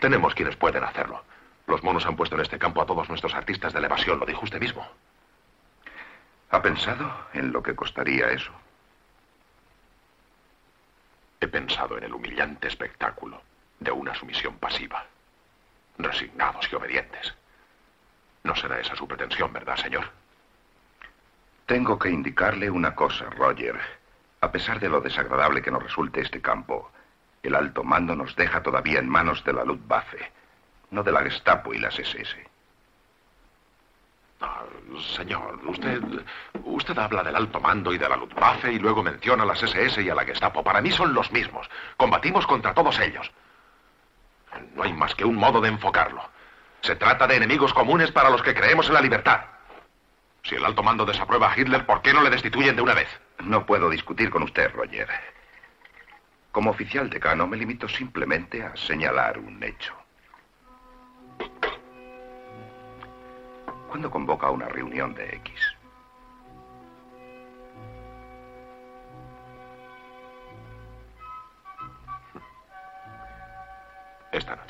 Tenemos quienes pueden hacerlo. Los monos han puesto en este campo a todos nuestros artistas de elevación, lo dijo usted mismo. ¿Ha pensado en lo que costaría eso? He pensado en el humillante espectáculo de una sumisión pasiva. Resignados y obedientes. No será esa su pretensión, ¿verdad, señor? Tengo que indicarle una cosa, Roger. A pesar de lo desagradable que nos resulte este campo, el alto mando nos deja todavía en manos de la Luftwaffe, no de la Gestapo y las SS. Ah, señor, usted habla del alto mando y de la Luftwaffe y luego menciona a las SS y a la Gestapo. Para mí son los mismos. Combatimos contra todos ellos. No hay más que un modo de enfocarlo. Se trata de enemigos comunes para los que creemos en la libertad. Si el alto mando desaprueba a Hitler, ¿por qué no le destituyen de una vez? No puedo discutir con usted, Roger. Como oficial decano me limito simplemente a señalar un hecho. ¿Cuándo convoca una reunión de X? Esta noche.